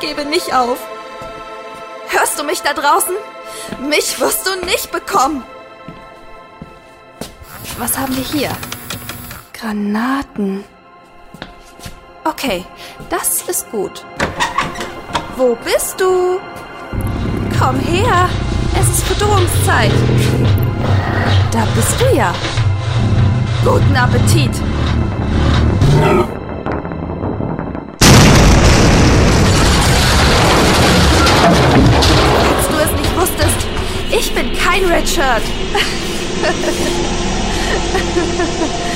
gebe nicht auf. Hörst du mich da draußen? Mich wirst du nicht bekommen. Was haben wir hier? Granaten. Okay, das ist gut. Wo bist du? Komm her, es ist Verdurrungszeit. Da bist du ja. Guten Appetit. Falls du es nicht wusstest, ich bin kein Red Shirt.